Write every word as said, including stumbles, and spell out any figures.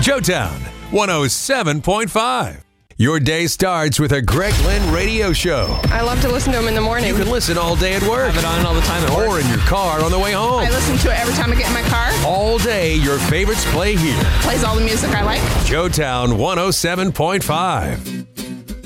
Joetown one oh seven point five. Your day starts with a Greg Lynn radio show. I love to listen to him in the morning. You can listen all day at work. Have it on all the time at work. Or in your car on the way home. I listen to it every time I get in my car. All day, your favorites play here. Plays all the music I like. Joetown one oh seven point five.